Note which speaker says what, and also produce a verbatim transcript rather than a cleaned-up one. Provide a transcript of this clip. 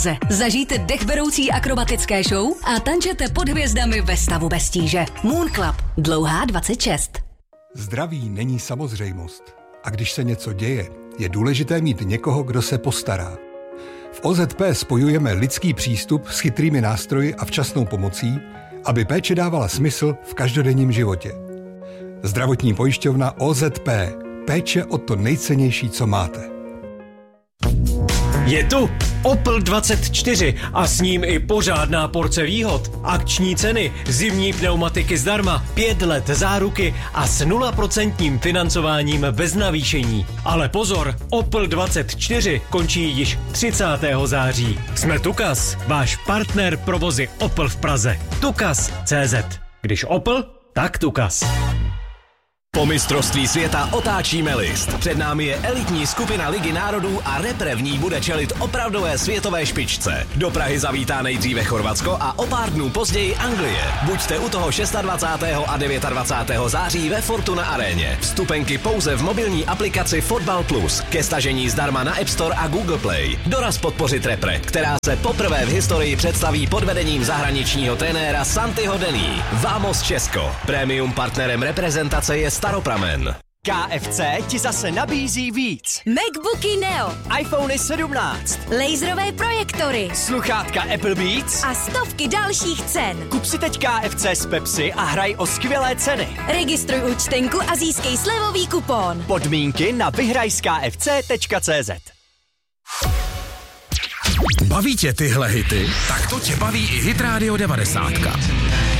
Speaker 1: Zažijte dechberoucí akrobatické show a tančete pod hvězdami ve stavu bez tíže. Moon Club, dlouhá dvacet šest.
Speaker 2: Zdraví není samozřejmost. A když se něco děje, je důležité mít někoho, kdo se postará. V O Z P spojujeme lidský přístup s chytrými nástroji a včasnou pomocí, aby péče dávala smysl v každodenním životě. Zdravotní pojišťovna O Z P. Péče o to nejcennější, co máte.
Speaker 3: Je tu Opel dvacet čtyři a s ním i pořádná porce výhod. Akční ceny, zimní pneumatiky zdarma, pět let záruky a s nula procent financováním bez navýšení. Ale pozor, Opel dvacet čtyři končí již třicátého září. Jsme Tukas, váš partner provozy Opel v Praze. Tukas tečka cé zet. Když Opel, tak Tukas.
Speaker 4: Po mistrovství světa otáčíme list. Před námi je elitní skupina Ligy národů a repre v ní bude čelit opravdové světové špičce. Do Prahy zavítá nejdříve Chorvatsko a o pár dnů později Anglie. Buďte u toho dvacátého šestého a dvacátého devátého září ve Fortuna aréně. Vstupenky pouze v mobilní aplikaci Fotbal Plus. Ke stažení zdarma na App Store a Google Play. Doraz podpořit repre, která se poprvé v historii představí pod vedením zahraničního trenéra Santiho Denny. Vamos Česko. Premium partnerem reprezentace je Staropramen.
Speaker 5: K F C ti zase nabízí víc.
Speaker 6: MacBooky Neo,
Speaker 5: iPhony sedmnáct,
Speaker 6: laserové projektory,
Speaker 5: sluchátka Apple Beats
Speaker 6: a stovky dalších cen.
Speaker 5: Kup si teď K F C z Pepsi a hraj o skvělé ceny.
Speaker 6: Registruj účtenku a získej slevový kupon.
Speaker 5: Podmínky na vyhraj z K F C tečka cé zet.
Speaker 7: Baví tě tyhle hity? Tak to tě baví i Hit Radio devadesát.